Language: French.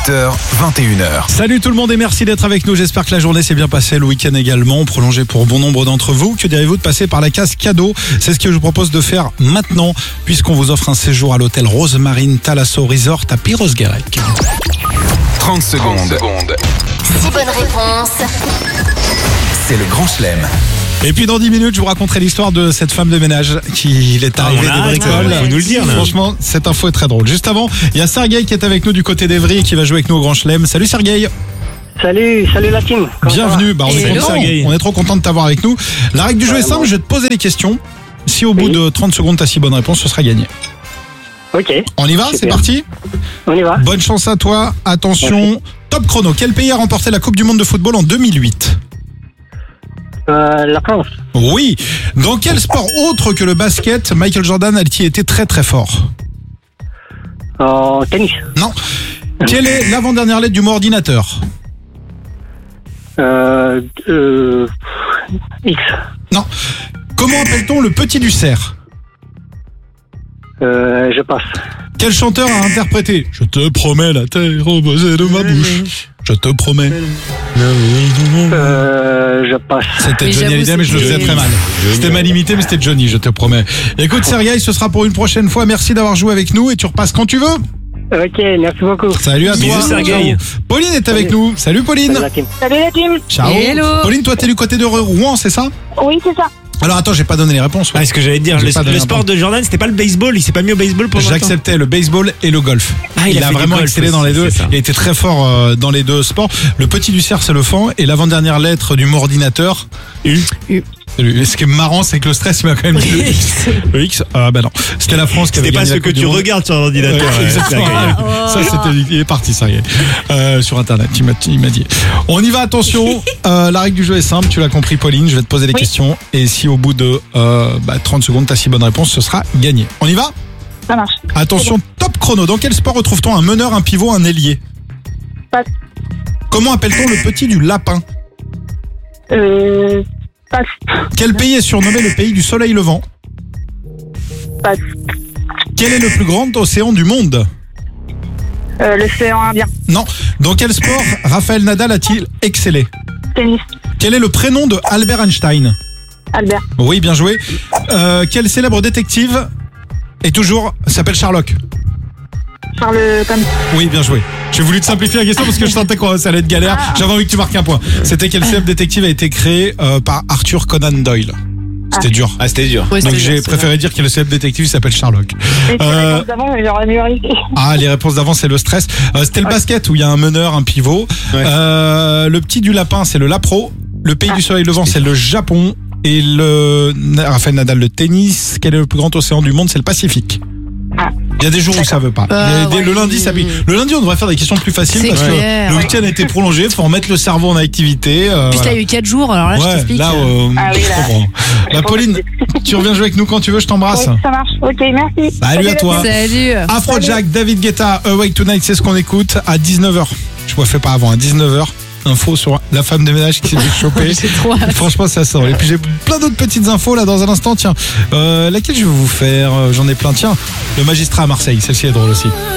18h, 21h. Salut tout le monde et merci d'être avec nous. J'espère que la journée s'est bien passée, le week-end également, prolongé pour bon nombre d'entre vous. Que direz-vous de passer par la case cadeau? C'est ce que je vous propose de faire maintenant, puisqu'on vous offre un séjour à l'hôtel Rosemarine Thalasso Resort à Perros-Guirec. 30 secondes. 6 bonnes réponses. C'est le Grand Chelem. Et puis dans 10 minutes, je vous raconterai l'histoire de cette femme de ménage qui est arrivée des bricoles. Faut nous le dire, là. Franchement, cette info est très drôle. Juste avant, il y a Sergueï qui est avec nous du côté d'Evry et qui va jouer avec nous au Grand Chelem. Salut Sergueï. Salut la team. Comment Bienvenue. Bah, on est Hello. content. Sergueï. On est trop content de t'avoir avec nous. La règle du jeu est simple, je vais te poser des questions. Si au bout de 30 secondes, tu as 6 bonnes réponses, ce sera gagné. ça va? Ok, On y va? Super. C'est parti? on y va. Bonne chance à toi. Attention, top chrono. Quel pays a remporté la Coupe du Monde de football en 2008? La France. Oui. Dans quel sport autre que le basket, Michael Jordan a-t-il été très très fort? Tennis. Non. Quelle est l'avant-dernière lettre du mot ordinateur? X. Non. Comment appelle-t-on le petit du cerf? Je passe. Quel chanteur a interprété Je te promets la terre au baiser de ma bouche. Je te promets. Je passe. C'était Mais Johnny j'avoue, Hallyday, mais je le faisais c'était- très mal. C'était mal imité, mais c'était Johnny, je te promets. Écoute, Sergueï, ce sera pour une prochaine fois. Merci d'avoir joué avec nous et tu repasses quand tu veux. Ok, merci beaucoup. Salut à toi. Bisous, Sergueï. Ciao. Pauline est avec nous. Salut Pauline. Salut la team. Salut la team. Ciao. Hello. Pauline, toi, t'es du côté de Rouen, c'est ça? Oui, c'est ça. Alors attends, j'ai pas donné les réponses. Ah, ce que j'allais te dire, J'ai pas donné le sport de Jordan, c'était pas le baseball, il s'est pas mis au baseball pour longtemps. J'acceptais le baseball et le golf. Ah, il a a fait du vraiment golf excellé aussi, dans les deux. c'est ça. Il a été très fort dans les deux sports. Le petit du cerf, c'est le fan. Et l'avant-dernière lettre du mot ordinateur, U. Et ce qui est marrant, c'est que le stress, il m'a quand même dit le X. Le X, bah non. C'était la France qui avait C'était pas gagné ce la que Coupe du tu Monde. regardes sur l'ordinateur. Ouais, exactement. Sergueï. Ça, c'était, il est parti, ça y est. Sur Internet, il m'a dit. On y va, attention. La règle du jeu est simple, tu l'as compris, Pauline. Je vais te poser des questions. Et si au bout de 30 secondes, tu as 6 bonnes réponses, ce sera gagné. On y va? Ça marche. Attention, top chrono. Dans quel sport retrouve-t-on un meneur, un pivot, un ailier? Passe. Comment appelle-t-on le petit du lapin? Passe. Quel pays est surnommé le pays du soleil levant? Passe. Quel est le plus grand océan du monde? L'océan Indien. Non. Dans quel sport Raphaël Nadal a-t-il excellé? Tennis. Quel est le prénom de Albert Einstein? Albert. Oui, bien joué. Quel célèbre détective s'appelle Sherlock? Charles Holmes. Oui, bien joué. J'ai voulu te simplifier la question parce que je sentais que ça allait être galère. J'avais envie que tu marques un point. C'était quel célèbre détective a été créé par Arthur Conan Doyle? C'était dur. Ah, c'était dur. Donc j'ai préféré dire que le célèbre détective s'appelle Sherlock. Et les réponses d'avant, j'aurais mémorisé. Ah, les réponses d'avant, c'est le stress. C'était le basket où il y a un meneur, un pivot. Ouais. Le petit du lapin, c'est le lapro. Le pays du soleil levant, c'est le Japon. Et Raphaël Nadal, le tennis. Quel est le plus grand océan du monde? C'est le Pacifique. Il y a des jours où ça veut pas. Le lundi, ça pique. Le lundi, on devrait faire des questions plus faciles C'est parce clair, que le ouais. week-end a été prolongé. Faut remettre le cerveau en activité. Puis voilà. là, il y a eu 4 jours, alors là, je Ouais, t'explique. là, Ah oui, je là. comprends. Bah, Pauline, tu reviens jouer avec nous quand tu veux, je t'embrasse. Oui, ça marche. Ok, merci. Salut à toi. Salut. Afrojack, David Guetta, Awake Tonight, c'est ce qu'on écoute à 19h. Je ne fais pas avant, à 19h. Info sur la femme de ménage qui s'est fait choper. J'ai trop hâte. Franchement, ça sort. Et puis j'ai plein d'autres petites infos là dans un instant. Tiens, laquelle je vais vous faire? J'en ai plein. Tiens, le magistrat à Marseille, celle-ci est drôle aussi.